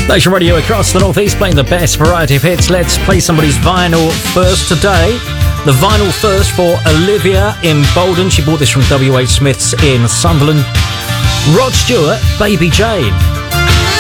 Nation Radio across the North East, playing the best variety of hits. Let's play somebody's vinyl first today. The vinyl first for Olivia in Bolden. She bought this from WH Smith's in Sunderland. Rod Stewart, Baby Jane.